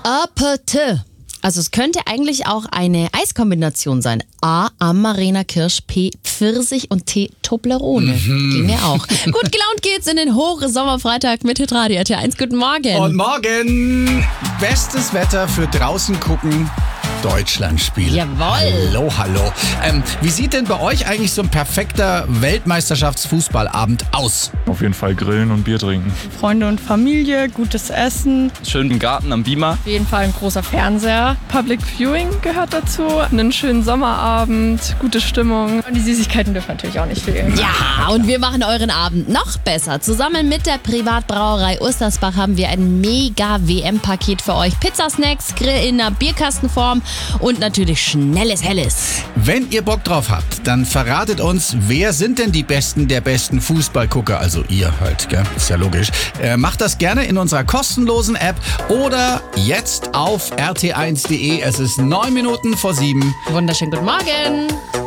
Apete. Also es könnte eigentlich auch eine Eiskombination sein. A. Amarena Kirsch, P. Pfirsich und T. Toblerone. Ginge auch. Gut gelaunt geht's in den Hochsommerfreitag mit Hitradio RT1. Guten Morgen. Und morgen bestes Wetter für draußen gucken. Deutschlandspiel. Jawohl. Hallo. Wie sieht denn bei euch eigentlich so ein perfekter Weltmeisterschaftsfußballabend aus? Auf jeden Fall grillen und Bier trinken. Freunde und Familie, gutes Essen. Schön im Garten am Beamer. Auf jeden Fall ein großer Fernseher. Public Viewing gehört dazu. Einen schönen Sommerabend, gute Stimmung. Und die Süßigkeiten dürfen natürlich auch nicht fehlen. Ja, und wir machen euren Abend noch besser. Zusammen mit der Privatbrauerei Ostersbach haben wir ein mega WM-Paket für euch. Pizzasnacks, Grill in einer Bierkastenform und natürlich schnelles Helles. Wenn ihr Bock drauf habt, dann verratet uns, wer sind denn die Besten der besten Fußballgucker? Also ihr halt, gell? Ist ja logisch. Macht das gerne in unserer kostenlosen App oder jetzt auf rt1.de. Es ist 9 Minuten vor 7. Wunderschönen guten Morgen.